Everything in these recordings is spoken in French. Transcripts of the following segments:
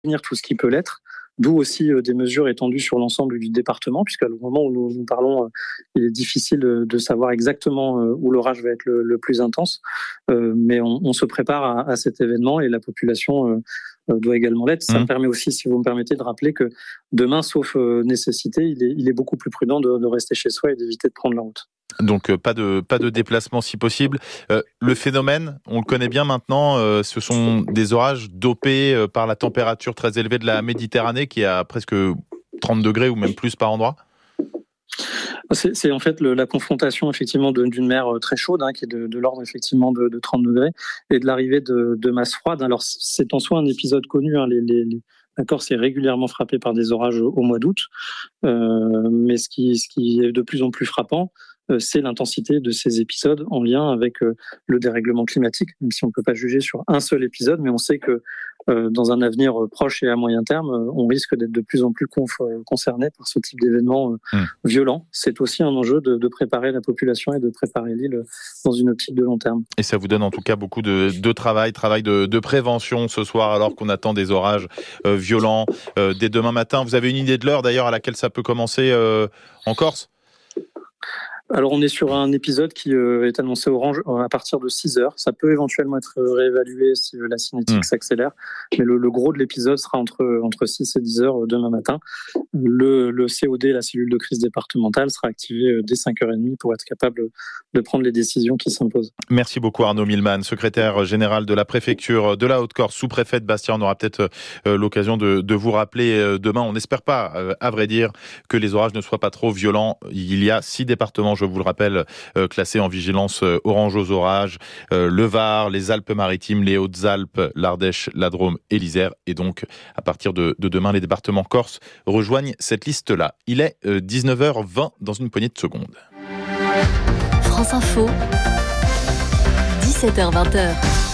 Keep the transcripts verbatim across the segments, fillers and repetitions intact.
prévenir tout ce qui peut l'être. D'où aussi euh, des mesures étendues sur l'ensemble du département, puisqu'à le moment où nous, nous parlons, euh, il est difficile de, de savoir exactement euh, où l'orage va être le, le plus intense. Euh, mais on, on se prépare à, à cet événement et la population euh, euh, doit également l'être. Ça Mmh. me permet aussi, si vous me permettez, de rappeler que demain, sauf euh, nécessité, il est, il est beaucoup plus prudent de, de rester chez soi et d'éviter de prendre la route. Donc euh, pas de pas de déplacement si possible. Euh, le phénomène, on le connaît bien maintenant, euh, ce sont des orages dopés euh, par la température très élevée de la Méditerranée qui est à presque trente degrés ou même plus par endroit. C'est, c'est en fait le, la confrontation effectivement de, d'une mer très chaude, hein, qui est de, de l'ordre effectivement de, de trente degrés, et de l'arrivée de, de masses froides. Alors c'est en soi un épisode connu, hein, les, les, les... La Corse est régulièrement frappée par des orages au mois d'août, euh, mais ce qui, ce qui est de plus en plus frappant, euh, c'est l'intensité de ces épisodes en lien avec euh, le dérèglement climatique, même si on ne peut pas juger sur un seul épisode, mais on sait que euh, dans un avenir proche et à moyen terme, euh, on risque d'être de plus en plus conf- concerné par ce type d'événements euh, mmh. violents. C'est aussi un enjeu de, de préparer la population et de préparer l'île dans une optique de long terme. Et ça vous donne en tout cas beaucoup de, de travail, travail de, de prévention ce soir, alors qu'on attend des orages euh, violents euh, dès demain matin. Vous avez une idée de l'heure d'ailleurs à laquelle ça peut commencer euh, en Corse ? Alors on est sur un épisode qui euh, est annoncé orange à partir de six heures. Ça peut éventuellement être réévalué si euh, la cinétique mmh. s'accélère, mais le, le gros de l'épisode sera entre, entre six et dix heures euh, demain matin. Le, le C O D, la cellule de crise départementale, sera activée euh, dès cinq heures trente pour être capable de prendre les décisions qui s'imposent. Merci beaucoup Arnaud Milman, secrétaire général de la préfecture de la Haute-Corse, sous-préfet de Bastia. On aura peut-être euh, l'occasion de, de vous rappeler euh, demain. On n'espère pas, euh, à vrai dire, que les orages ne soient pas trop violents. Il y a six départements, je vous le rappelle, euh, classés en vigilance euh, orange aux orages. Euh, le Var, les Alpes-Maritimes, les Hautes-Alpes, l'Ardèche, la Drôme et l'Isère. Et donc, à partir de, de demain, les départements corses rejoignent cette liste-là. Il est euh, dix-neuf heures vingt dans une poignée de secondes. France Info, dix-sept heures vingt.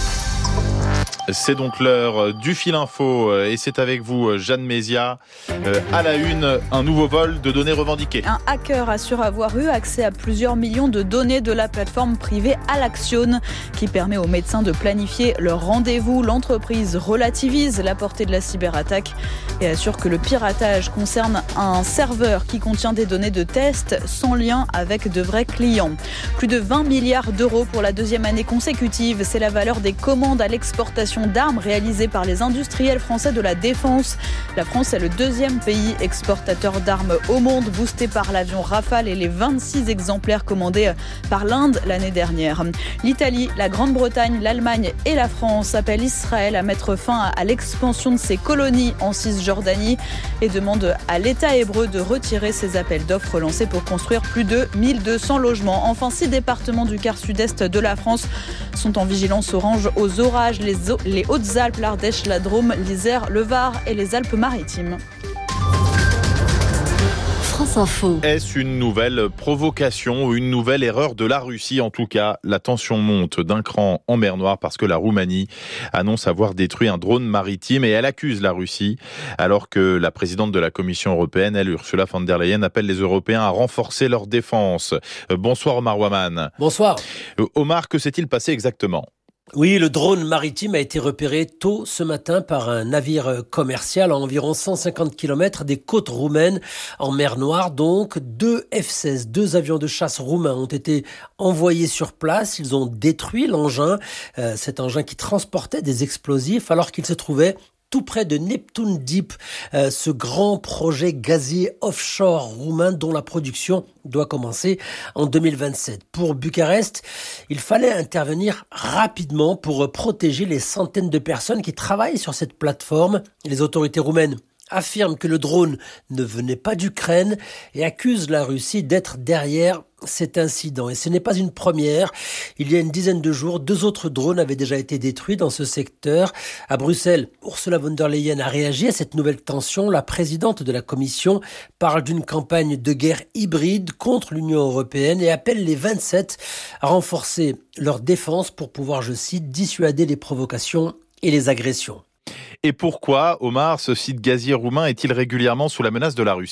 C'est donc l'heure du Fil Info et c'est avec vous Jeanne Mézia. Euh, à la une, un nouveau vol de données revendiquées. Un hacker assure avoir eu accès à plusieurs millions de données de la plateforme privée Alaxion qui permet aux médecins de planifier leurs rendez-vous. L'entreprise relativise la portée de la cyberattaque et assure que le piratage concerne un serveur qui contient des données de tests sans lien avec de vrais clients. Plus de vingt milliards d'euros pour la deuxième année consécutive, c'est la valeur des commandes à l'exportation d'armes réalisées par les industriels français de la défense. La France est le deuxième pays exportateur d'armes au monde, boosté par l'avion Rafale et les vingt-six exemplaires commandés par l'Inde l'année dernière. L'Italie, la Grande-Bretagne, l'Allemagne et la France appellent Israël à mettre fin à l'expansion de ses colonies en Cisjordanie et demandent à l'État hébreu de retirer ses appels d'offres lancés pour construire plus de mille deux cents logements. Enfin, six départements du quart sud-est de la France sont en vigilance orange aux orages. Les les Hautes-Alpes, l'Ardèche, la Drôme, l'Isère, le Var et les Alpes-Maritimes. France Info. Est-ce une nouvelle provocation ou une nouvelle erreur de la Russie ? En tout cas, la tension monte d'un cran en mer Noire parce que la Roumanie annonce avoir détruit un drone maritime et elle accuse la Russie alors que la présidente de la Commission européenne, elle, Ursula von der Leyen, appelle les Européens à renforcer leur défense. Bonsoir Omar Ouaman. Bonsoir. Omar, que s'est-il passé exactement ? Oui, le drone maritime a été repéré tôt ce matin par un navire commercial à environ cent cinquante kilomètres des côtes roumaines, en mer Noire. Donc, deux F seize, deux avions de chasse roumains ont été envoyés sur place. Ils ont détruit l'engin, euh, cet engin qui transportait des explosifs alors qu'il se trouvait tout près de Neptune Deep, euh, ce grand projet gazier offshore roumain dont la production doit commencer en deux mille vingt-sept. Pour Bucarest, il fallait intervenir rapidement pour protéger les centaines de personnes qui travaillent sur cette plateforme. Les autorités roumaines affirment que le drone ne venait pas d'Ukraine et accusent la Russie d'être derrière cet incident. Et ce n'est pas une première. Il y a une dizaine de jours, deux autres drones avaient déjà été détruits dans ce secteur. À Bruxelles, Ursula von der Leyen a réagi à cette nouvelle tension. La présidente de la Commission parle d'une campagne de guerre hybride contre l'Union européenne et appelle les vingt-sept à renforcer leur défense pour pouvoir, je cite, dissuader les provocations et les agressions. Et pourquoi, Omar, ce site gazier roumain est-il régulièrement sous la menace de la Russie ?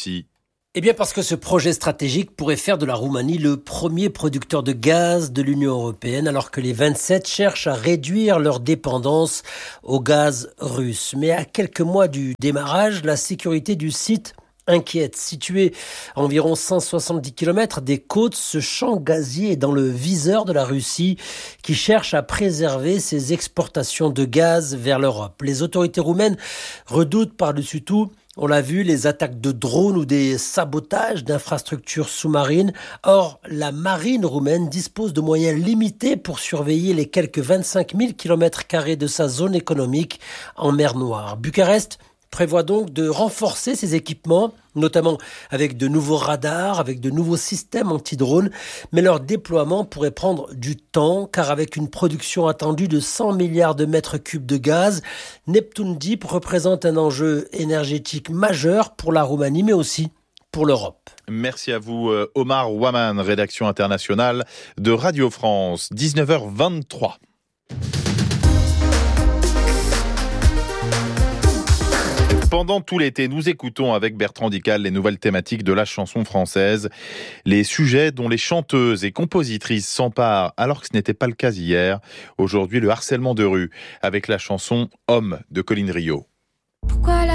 Eh bien parce que ce projet stratégique pourrait faire de la Roumanie le premier producteur de gaz de l'Union européenne, alors que les vingt-sept cherchent à réduire leur dépendance au gaz russe. Mais à quelques mois du démarrage, la sécurité du site inquiète. Situé à environ cent soixante-dix kilomètres des côtes, ce champ gazier est dans le viseur de la Russie qui cherche à préserver ses exportations de gaz vers l'Europe. Les autorités roumaines redoutent par-dessus tout, on l'a vu, les attaques de drones ou des sabotages d'infrastructures sous-marines. Or, la marine roumaine dispose de moyens limités pour surveiller les quelques vingt-cinq mille kilomètres carrés de sa zone économique en mer Noire. Bucarest prévoit donc de renforcer ses équipements, notamment avec de nouveaux radars, avec de nouveaux systèmes anti-drones. Mais leur déploiement pourrait prendre du temps, car avec une production attendue de cent milliards de mètres cubes de gaz, Neptune Deep représente un enjeu énergétique majeur pour la Roumanie, mais aussi pour l'Europe. Merci à vous, Omar Waman, rédaction internationale de Radio France, dix-neuf heures vingt-trois. Pendant tout l'été, nous écoutons avec Bertrand Dical les nouvelles thématiques de la chanson française, les sujets dont les chanteuses et compositrices s'emparent alors que ce n'était pas le cas hier. Aujourd'hui, le harcèlement de rue avec la chanson Homme de Colline Rio. Pourquoi la